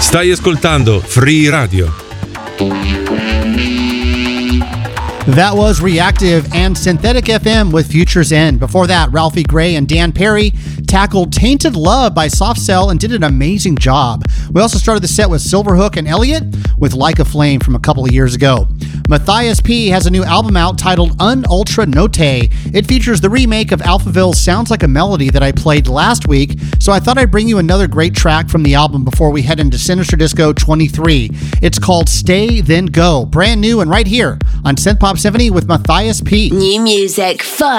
Stai ascoltando Free Radio. That was Reactive and Synthetic FM with Future's End. Before that, Ralphie Gray and Dan Perry tackled Tainted Love by Soft Cell and did an amazing job. We also started the set with Silverhook and Elliott with Like a Flame from a couple of years ago. Matthias P. has a new album out titled Un Ultra Note. It features the remake of Alphaville's Sounds Like a Melody that I played last week, so I thought I'd bring you another great track from the album before we head into Sinister Disco 23. It's called Stay Then Go, brand new and right here on Synth Pop 70 with Matthias P. New music, fun.